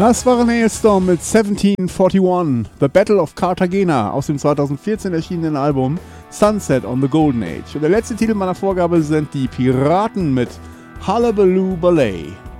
Das war Hailstorm mit 1741, The Battle of Cartagena aus dem 2014 erschienenen Album Sunset on the Golden Age. Und der letzte Titel meiner Vorgabe sind die Piraten mit Hullabaloo Ballet.